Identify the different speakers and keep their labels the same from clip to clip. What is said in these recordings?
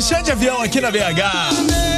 Speaker 1: Chão de avião aqui na BH.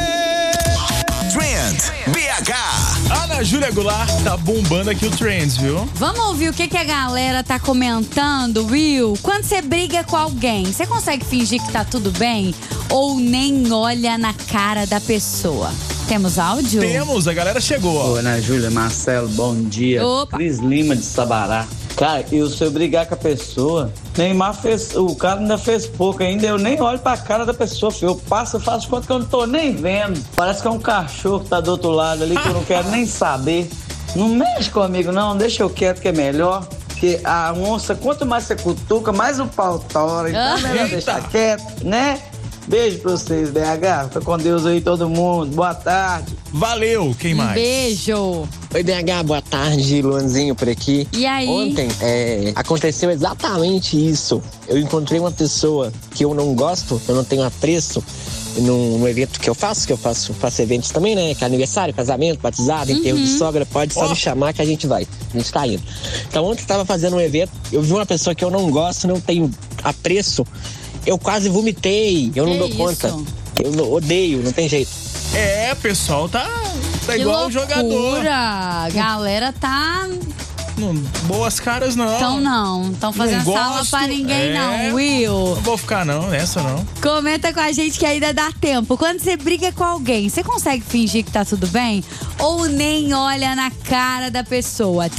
Speaker 2: Trend BH.
Speaker 1: Ana Júlia Goulart tá bombando aqui o Trends, viu?
Speaker 3: Vamos ouvir o que a galera tá comentando, Will? Quando você briga com alguém, você consegue fingir que tá tudo bem? Ou nem olha na cara da pessoa? Temos áudio?
Speaker 1: Temos, a galera chegou, ó.
Speaker 4: Ô, Ana Júlia, Marcelo, bom dia.
Speaker 3: Opa.
Speaker 4: Cris Lima de Sabará. Cara, e se eu brigar com a pessoa, Neymar fez, o cara ainda fez pouco ainda, eu nem olho pra cara da pessoa, filho. Eu passo, eu faço conta que eu não tô nem vendo. Parece que é um cachorro que tá do outro lado ali, que eu não quero nem saber. Não mexe comigo não, deixa eu quieto que é melhor. Porque a onça, quanto mais você cutuca, mais o pau tora. Então é melhor deixar quieto, né? Beijo pra vocês, BH. Fica com Deus aí, todo mundo. Boa tarde.
Speaker 1: Valeu, quem mais?
Speaker 3: Beijo.
Speaker 5: Oi, BH, boa tarde, Luanzinho por aqui.
Speaker 3: E aí?
Speaker 5: Ontem aconteceu exatamente isso. Eu encontrei uma pessoa que eu não gosto, eu não tenho apreço, num evento que eu faço eventos também, né? Que é aniversário, casamento, batizado, enterro de sogra, pode só me chamar que a gente vai. A gente tá indo. Então ontem eu tava fazendo um evento, eu vi uma pessoa que eu não gosto, não tenho apreço, eu quase vomitei, eu não dou conta. Eu odeio, não tem jeito.
Speaker 1: É, pessoal, tá igual o jogador.
Speaker 3: A galera tá...
Speaker 1: Boas caras não.
Speaker 3: Estão fazendo sala pra ninguém não, Will.
Speaker 1: Não vou ficar não, nessa não.
Speaker 3: Comenta com a gente que ainda dá tempo. Quando você briga com alguém, você consegue fingir que tá tudo bem? Ou nem olha na cara da pessoa?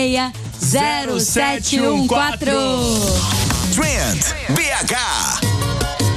Speaker 3: 31992360714.
Speaker 2: Trend BH.